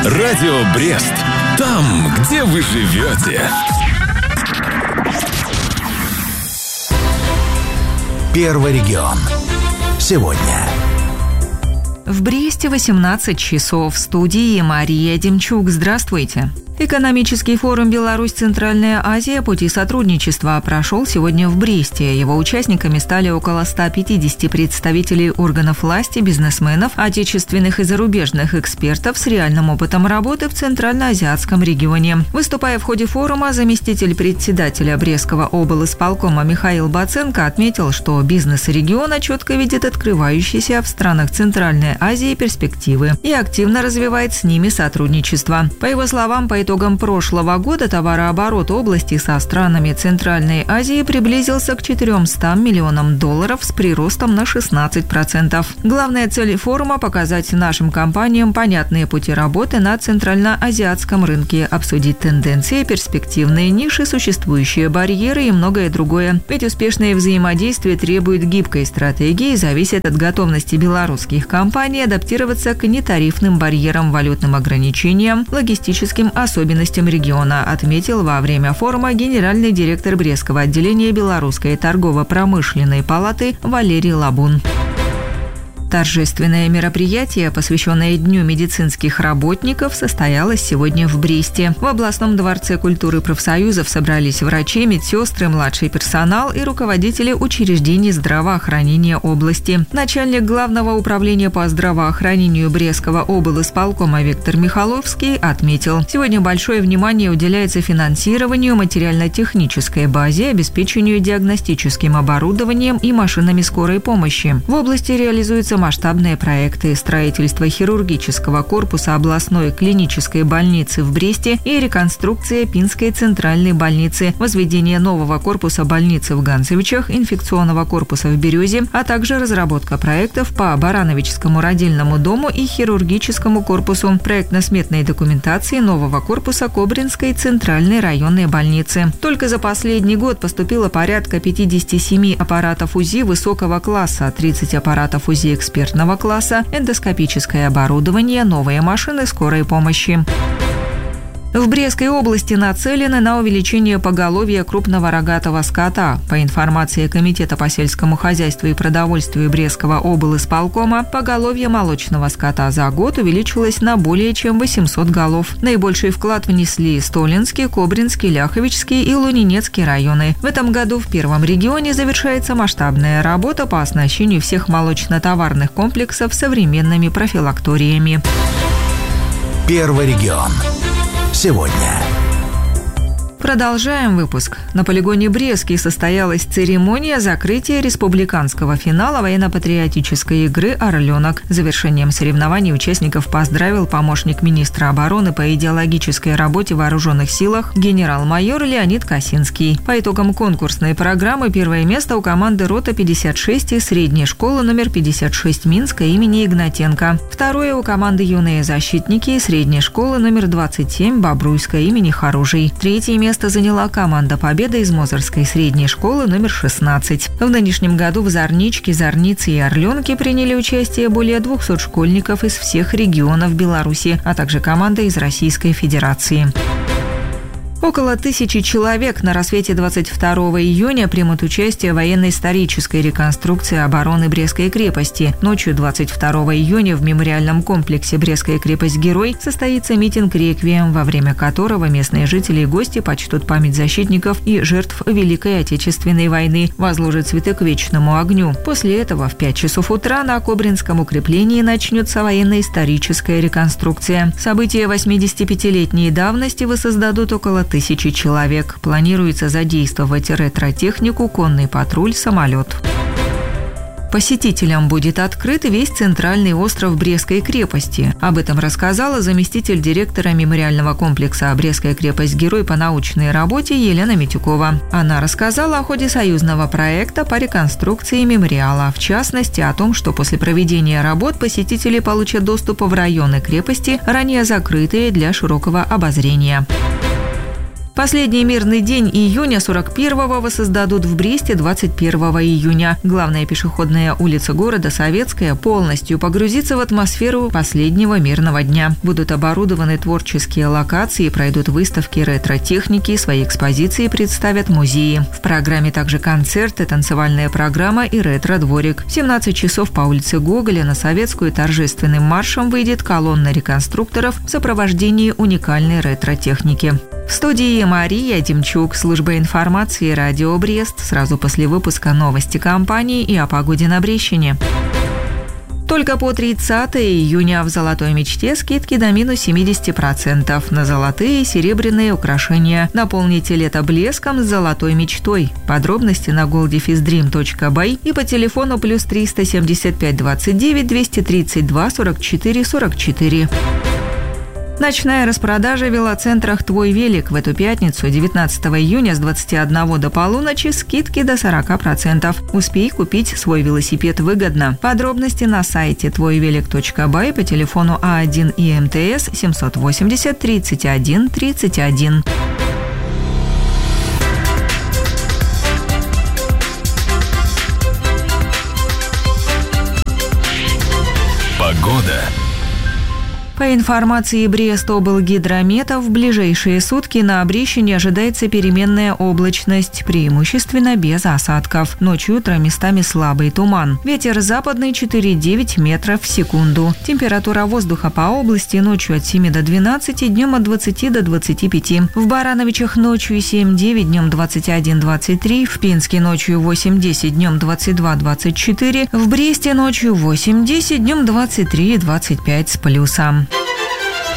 Радио Брест. Там, где вы живете. Первый регион. Сегодня. В Бресте 18 часов. В студии Мария Демчук. Здравствуйте. Экономический форум «Беларусь-Центральная Азия. Пути сотрудничества» прошел сегодня в Бресте. Его участниками стали около 150 представителей органов власти, бизнесменов, отечественных и зарубежных экспертов с реальным опытом работы в Центральноазиатском регионе. Выступая в ходе форума, заместитель председателя Брестского облисполкома Михаил Баценко отметил, что бизнес региона четко видит открывающиеся в странах Центральной Азии перспективы и активно развивает с ними сотрудничество. По его словам, по итогам прошлого года товарооборот области со странами Центральной Азии приблизился к $400 миллионам с приростом на 16%. Главная цель форума – показать нашим компаниям понятные пути работы на центральноазиатском рынке, обсудить тенденции, перспективные ниши, существующие барьеры и многое другое. Ведь успешное взаимодействие требует гибкой стратегии и зависит от готовности белорусских компаний адаптироваться к нетарифным барьерам, валютным ограничениям, логистическим особенностям региона, отметил во время форума генеральный директор Брестского отделения Белорусской торгово-промышленной палаты Валерий Лабун. Торжественное мероприятие, посвященное Дню медицинских работников, состоялось сегодня в Бресте. В областном дворце культуры профсоюзов собрались врачи, медсестры, младший персонал и руководители учреждений здравоохранения области. Начальник Главного управления по здравоохранению Брестского облисполкома Виктор Михаловский отметил, сегодня большое внимание уделяется финансированию, материально-технической базе, обеспечению диагностическим оборудованием и машинами скорой помощи. В области реализуются масштабные проекты строительства хирургического корпуса областной клинической больницы в Бресте и реконструкция Пинской центральной больницы, возведение нового корпуса больницы в Ганцевичах, инфекционного корпуса в Березе, а также разработка проектов по Барановичскому родильному дому и хирургическому корпусу, проектно-сметной документации нового корпуса Кобринской центральной районной больницы. Только за последний год поступило порядка 57 аппаратов УЗИ высокого класса, 30 аппаратов УЗИ экспертного класса, эндоскопическое оборудование, новые машины скорой помощи. В Брестской области нацелены на увеличение поголовья крупного рогатого скота. По информации Комитета по сельскому хозяйству и продовольствию Брестского облисполкома, поголовье молочного скота за год увеличилось на более чем 800 голов. Наибольший вклад внесли Столинский, Кобринский, Ляховичский и Лунинецкий районы. В этом году в первом регионе завершается масштабная работа по оснащению всех молочно-товарных комплексов современными профилакториями. Первый регион. Сегодня. Продолжаем выпуск. На полигоне Брестский состоялась церемония закрытия республиканского финала военно-патриотической игры «Орленок». Завершением соревнований участников поздравил помощник министра обороны по идеологической работе в вооруженных силах генерал-майор Леонид Косинский. По итогам конкурсной программы первое место у команды рота 56 и средней школы номер 56 Минска имени Игнатенко. Второе у команды юные защитники и средней школы номер 27 Бобруйска имени Харужей. Третье место заняла команда «Победа» из Мозырской средней школы номер 16. В нынешнем году в Зорничке, Зорнице и Орленке приняли участие более 200 школьников из всех регионов Беларуси, а также команда из Российской Федерации. Около 1000 человек на рассвете 22 июня примут участие в военно-исторической реконструкции обороны Брестской крепости. Ночью 22 июня в мемориальном комплексе «Брестская крепость-герой» состоится митинг-реквием, во время которого местные жители и гости почтут память защитников и жертв Великой Отечественной войны, возложат цветы к вечному огню. После этого в 5 часов утра на Кобринском укреплении начнется военно-историческая реконструкция. События 85-летней давности воссоздадут около 1000 человек. Планируется задействовать ретро-технику, конный патруль, самолет. Посетителям будет открыт весь центральный остров Брестской крепости. Об этом рассказала заместитель директора мемориального комплекса «Брестская крепость-герой» по научной работе Елена Митюкова. Она рассказала о ходе союзного проекта по реконструкции мемориала. В частности, о том, что после проведения работ посетители получат доступ в районы крепости, ранее закрытые для широкого обозрения. Последний мирный день июня 41-го воссоздадут в Бресте 21 июня. Главная пешеходная улица города, Советская, полностью погрузится в атмосферу последнего мирного дня. Будут оборудованы творческие локации, пройдут выставки ретро-техники, свои экспозиции представят музеи. В программе также концерты, танцевальная программа и ретро-дворик. В 17 часов по улице Гоголя на Советскую торжественным маршем выйдет колонна реконструкторов в сопровождении уникальной ретро-техники. В студии Мария Демчук, служба информации «Радио Брест». Сразу после выпуска новости компании и о погоде на Брещине. Только по 30 июня в «Золотой мечте» скидки до минус 70% на золотые и серебряные украшения. Наполните лето блеском с «Золотой мечтой». Подробности на goldefisdream.by и по телефону плюс 375 29 232 44 44. Ночная распродажа в велоцентрах «Твой велик» в эту пятницу, 19 июня с 21 до полуночи, скидки до 40%. Успей купить свой велосипед выгодно. Подробности на сайте твойвелик.бай по телефону А1 и МТС 780 31 31. Погода. По информации Брест-облгидромета, в ближайшие сутки на Брещине ожидается переменная облачность, преимущественно без осадков. Ночью и утром местами слабый туман. Ветер западный 4,9 метров в секунду. Температура воздуха по области ночью от 7 до 12, днем от 20 до 25. В Барановичах ночью 7-9, днем 21-23. В Пинске ночью 8-10, днем 22-24. В Бресте ночью 8-10, днем 23-25 с плюсом.